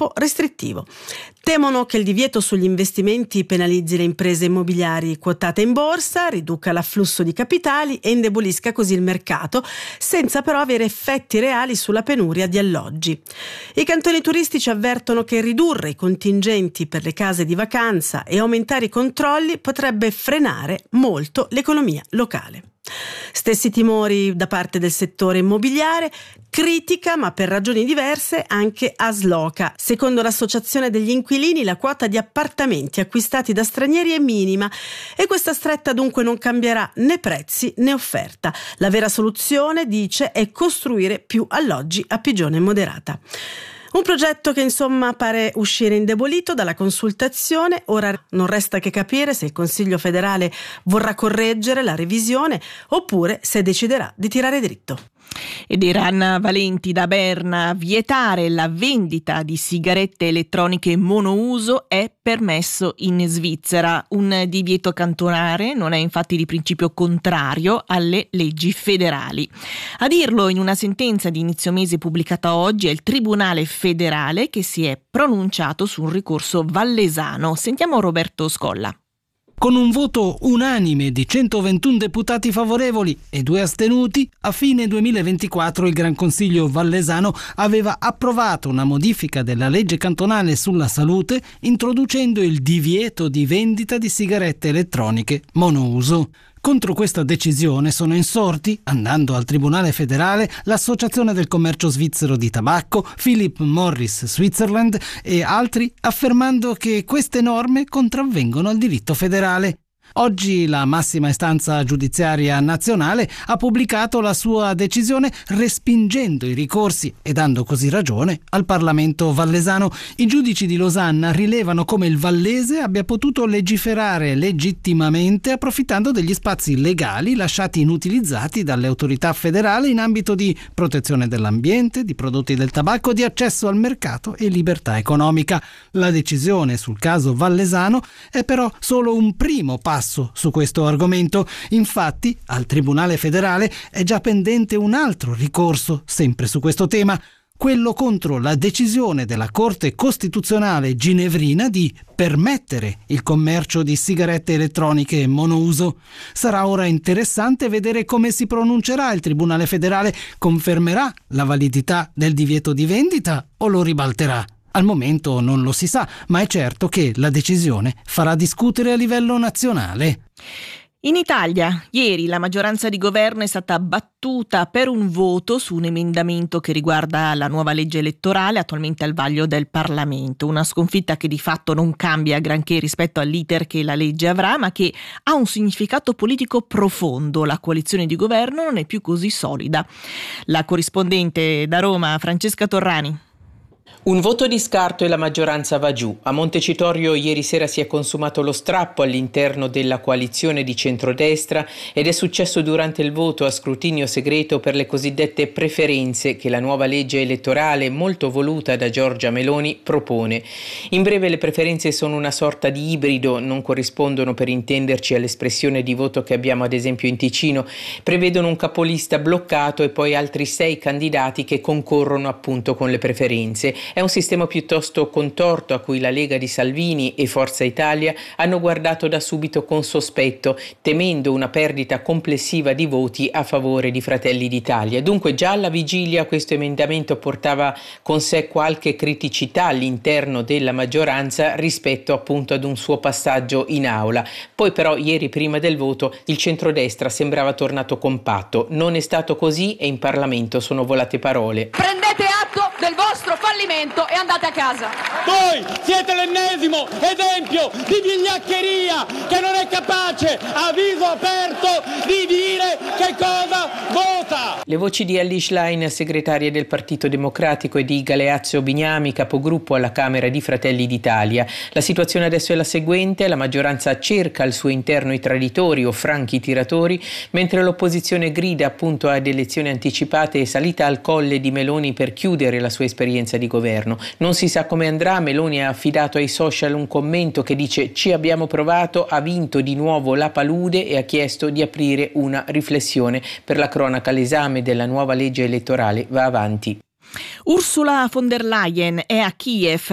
troppo restrittivo. Temono che il divieto sugli investimenti penalizzi le imprese immobiliari quotate in borsa, riduca l'afflusso di capitali e indebolisca così il mercato, senza però avere effetti reali sulla penuria di alloggi. I cantoni turistici avvertono che ridurre i contingenti per le case di vacanza e aumentare i controlli potrebbe frenare molto l'economia locale. Stessi timori da parte del settore immobiliare, critica ma per ragioni diverse anche Asloca. Secondo l'associazione degli inquilini la quota di appartamenti acquistati da stranieri è minima e questa stretta dunque non cambierà né prezzi né offerta. La vera soluzione, dice, è costruire più alloggi a pigione moderata. Un progetto che insomma pare uscire indebolito dalla consultazione. Ora non resta che capire se il Consiglio federale vorrà correggere la revisione oppure se deciderà di tirare dritto. Ed era Anna Valenti da Berna. Vietare la vendita di sigarette elettroniche monouso è permesso in Svizzera. Un divieto cantonare non è infatti di principio contrario alle leggi federali. A dirlo in una sentenza di inizio mese pubblicata oggi è il Tribunale federale che si è pronunciato su un ricorso vallesano. Sentiamo Roberto Scolla. Con un voto unanime di 121 deputati favorevoli e 2 astenuti, a fine 2024 il Gran Consiglio vallesano aveva approvato una modifica della legge cantonale sulla salute, introducendo il divieto di vendita di sigarette elettroniche monouso. Contro questa decisione sono insorti, andando al Tribunale federale, l'Associazione del Commercio Svizzero di Tabacco, Philip Morris Switzerland e altri, affermando che queste norme contravvengono al diritto federale. Oggi la massima istanza giudiziaria nazionale ha pubblicato la sua decisione respingendo i ricorsi e dando così ragione al Parlamento vallesano. I giudici di Losanna rilevano come il vallese abbia potuto legiferare legittimamente approfittando degli spazi legali lasciati inutilizzati dalle autorità federali in ambito di protezione dell'ambiente, di prodotti del tabacco, di accesso al mercato e libertà economica. La decisione sul caso vallesano è però solo un primo passo su questo argomento. Infatti, al Tribunale federale è già pendente un altro ricorso, sempre su questo tema, quello contro la decisione della Corte Costituzionale ginevrina di permettere il commercio di sigarette elettroniche monouso. Sarà ora interessante vedere come si pronuncerà il Tribunale federale. Confermerà la validità del divieto di vendita o lo ribalterà? Al momento non lo si sa, ma è certo che la decisione farà discutere a livello nazionale. In Italia, ieri la maggioranza di governo è stata battuta per un voto su un emendamento che riguarda la nuova legge elettorale attualmente al vaglio del Parlamento. Una sconfitta che di fatto non cambia granché rispetto all'iter che la legge avrà, ma che ha un significato politico profondo. La coalizione di governo non è più così solida. La corrispondente da Roma, Francesca Torrani. Un voto di scarto e la maggioranza va giù. A Montecitorio ieri sera si è consumato lo strappo all'interno della coalizione di centrodestra ed è successo durante il voto a scrutinio segreto per le cosiddette preferenze che la nuova legge elettorale, molto voluta da Giorgia Meloni, propone. In breve, le preferenze sono una sorta di ibrido, non corrispondono per intenderci all'espressione di voto che abbiamo ad esempio in Ticino, prevedono un capolista bloccato e poi altri 6 candidati che concorrono appunto con le preferenze. È un sistema piuttosto contorto a cui la Lega di Salvini e Forza Italia hanno guardato da subito con sospetto, temendo una perdita complessiva di voti a favore di Fratelli d'Italia. Dunque già alla vigilia questo emendamento portava con sé qualche criticità all'interno della maggioranza rispetto appunto ad un suo passaggio in aula. Poi però ieri prima del voto il centrodestra sembrava tornato compatto. Non è stato così e in Parlamento sono volate parole. Prendete atto del vostro fallimento e andate a casa. Voi siete l'ennesimo esempio di vigliaccheria che non è capace a viso aperto di dire che cosa vota. Le voci di Elly Schlein, segretaria del Partito Democratico, e di Galeazzo Bignami, capogruppo alla Camera di Fratelli d'Italia. La situazione adesso è la seguente: la maggioranza cerca al suo interno i traditori o franchi tiratori, mentre l'opposizione grida appunto ad elezioni anticipate e salita al colle di Meloni per chiudere la sua esperienza di governo. Non si sa come andrà. Meloni ha affidato ai social un commento che dice: ci abbiamo provato, ha vinto di nuovo la palude, e ha chiesto di aprire una riflessione. Per la cronaca, l'esame della nuova legge elettorale va avanti. Ursula von der Leyen è a Kiev